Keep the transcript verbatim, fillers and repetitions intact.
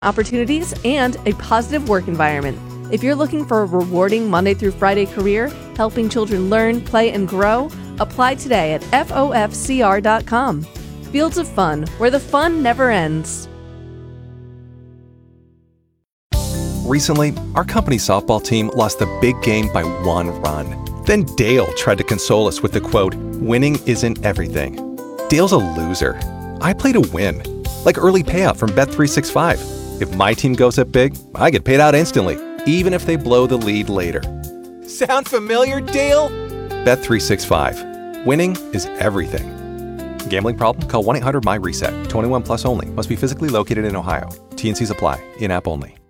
opportunities, and a positive work environment. If you're looking for a rewarding Monday through Friday career, helping children learn, play, and grow, apply today at F O F C R dot com. Fields of Fun, where the fun never ends. Recently, our company's softball team lost the big game by one run. Then Dale tried to console us with the quote, "Winning isn't everything." Dale's a loser. I play to win, like early payout from Bet three sixty-five. If my team goes up big, I get paid out instantly, even if they blow the lead later. Sound familiar, Dale? Bet three sixty-five. Winning is everything. Gambling problem? Call one eight hundred M Y RESET. twenty-one plus only. Must be physically located in Ohio. T and Cs apply. In-app only.